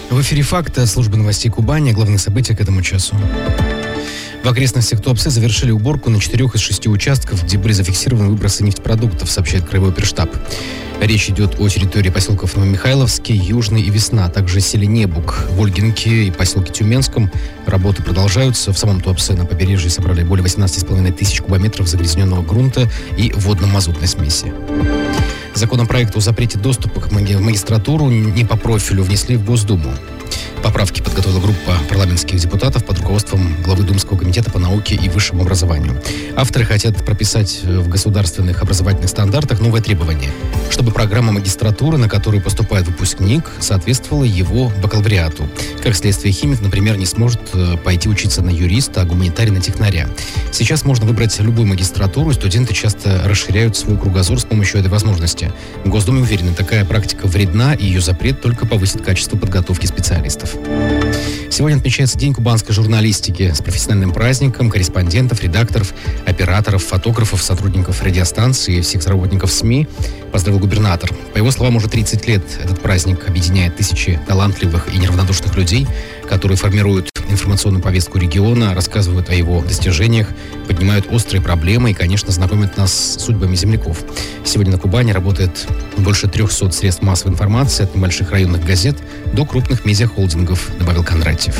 В эфире «Факты» от службы новостей Кубани. Главные события к этому часу. В окрестностях Туапсе завершили уборку на 4 из 6 участков, где были зафиксированы выбросы нефтепродуктов, сообщает Краевой оперштаб. Речь идет о территории поселков Новомихайловский, Южный и Весна, а также селе Небук, Вольгинке и поселке Тюменском. Работы продолжаются. В самом Туапсе на побережье собрали более 18,5 тысяч кубометров загрязненного грунта и водно-мазутной смеси. Законопроект о запрете доступа в магистратуру не по профилю внесли в Госдуму. Поправки подготовила группа парламентских депутатов под руководством главы Думского комитета по науке и высшему образованию. Авторы хотят прописать в государственных образовательных стандартах новое требование, чтобы программа магистратуры, на которую поступает выпускник, соответствовала его бакалавриату. Как следствие, химик, например, не сможет пойти учиться на юриста, а гуманитарий на технаря. Сейчас можно выбрать любую магистратуру, и студенты часто расширяют свой кругозор с помощью этой возможности. В Госдуме уверены, такая практика вредна, и ее запрет только повысит качество подготовки специалистов. Сегодня отмечается День кубанской журналистики с профессиональным праздником корреспондентов, редакторов, операторов, фотографов, сотрудников радиостанций и всех работников СМИ поздравил губернатор. По его словам, уже 30 лет этот праздник объединяет тысячи талантливых и неравнодушных людей, которые формируют информационную повестку региона, рассказывают о его достижениях, поднимают острые проблемы и, конечно, знакомят нас с судьбами земляков. Сегодня на Кубани работает больше 300 средств массовой информации, от небольших районных газет до крупных медиахолдингов, добавил Кондратьев.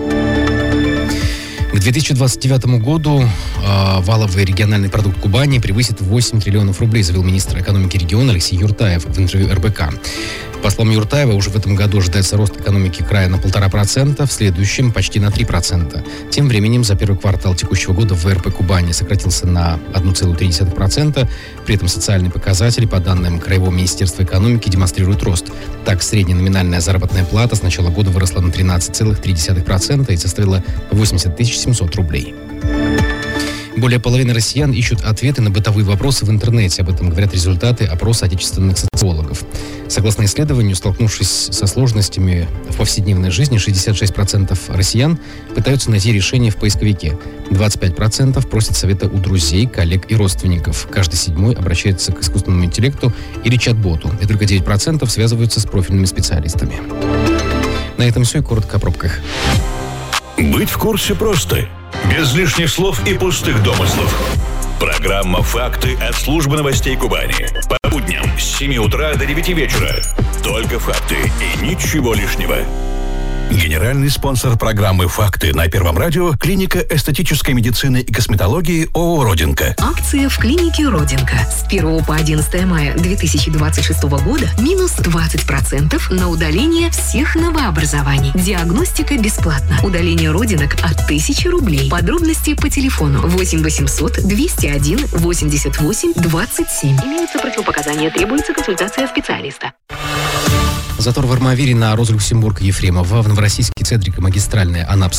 К 2029 году валовый региональный продукт Кубани превысит 8 триллионов рублей, заявил министр экономики региона Алексей Юртаев в интервью РБК. По словам Юртаева, уже в этом году ожидается рост экономики края на 1,5%, в следующем почти на 3%. Тем временем за первый квартал текущего года ВРП Кубани сократился на 1,3%. При этом социальные показатели, по данным Краевого министерства экономики, демонстрируют рост. Так, средняя номинальная заработная плата с начала года выросла на 13,3% и составила 80 700 рублей. Более половины россиян ищут ответы на бытовые вопросы в интернете. Об этом говорят результаты опроса отечественных социологов. Согласно исследованию, столкнувшись со сложностями в повседневной жизни, 66% россиян пытаются найти решение в поисковике. 25% просят совета у друзей, коллег и родственников. Каждый седьмой обращается к искусственному интеллекту или чат-боту. И только 9% связываются с профильными специалистами. На этом все и коротко о пробках. Быть в курсе просто. Без лишних слов и пустых домыслов. Программа «Факты» от службы новостей Кубани. По будням с 7 утра до 9 вечера. Только факты и ничего лишнего. Генеральный спонсор программы «Факты» на Первом радио – клиника эстетической медицины и косметологии ООО «Родинка». Акция в клинике «Родинка». С 1 по 11 мая 2026 года минус 20% на удаление всех новообразований. Диагностика бесплатна. Удаление родинок от 1000 рублей. Подробности по телефону 8 800 201 88 27. Имеются противопоказания, требуется консультация специалиста. Затор в Армавире на Розлюксембург-Ефремова, в Новороссийске, Цедрик и магистральная Анапс